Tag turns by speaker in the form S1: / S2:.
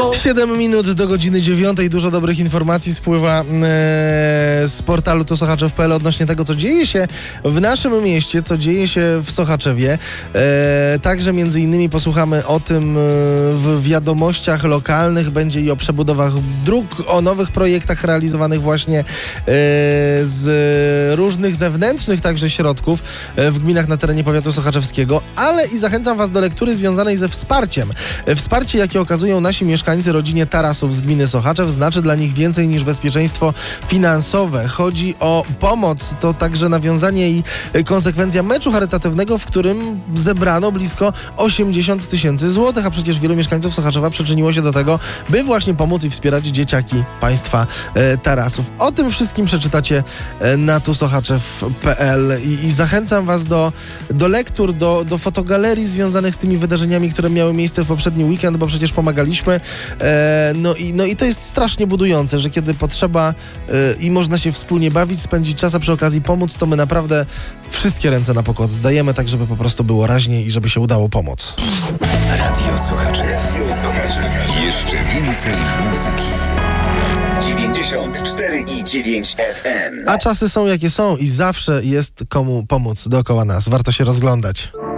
S1: 7 minut do godziny 9. Dużo dobrych informacji spływa z portalu tusochaczew.pl odnośnie tego, co dzieje się w naszym mieście, co dzieje się w Sochaczewie. Także między innymi posłuchamy o tym w wiadomościach lokalnych. Będzie i o przebudowach dróg, o nowych projektach realizowanych właśnie z różnych zewnętrznych także środków w gminach na terenie powiatu sochaczewskiego, ale i zachęcam Was do lektury związanej ze wsparciem. Wsparcie, jakie okazują nasi mieszkańcy rodzinie Tarasów z gminy Sochaczew, znaczy dla nich więcej niż bezpieczeństwo finansowe. Chodzi o pomoc, to także nawiązanie i konsekwencja meczu charytatywnego, w którym zebrano blisko 80 000 złotych, a przecież wielu mieszkańców Sochaczewa przyczyniło się do tego, by właśnie pomóc i wspierać dzieciaki państwa Tarasów. O tym wszystkim przeczytacie na tusochaczew.pl i zachęcam Was do lektur, do fotogalerii związanych z tymi wydarzeniami, które miały miejsce w poprzedni weekend, bo przecież pomagaliśmy. No i to jest strasznie budujące, że kiedy potrzeba i można się wspólnie bawić, spędzić czas, a przy okazji pomóc, to my naprawdę wszystkie ręce na pokład dajemy, tak żeby po prostu było raźniej i żeby się udało pomóc.
S2: Radio Sochaczew. Jeszcze więcej muzyki. 94,9 FM.
S1: A czasy są jakie są i zawsze jest komu pomóc dookoła nas. Warto się rozglądać.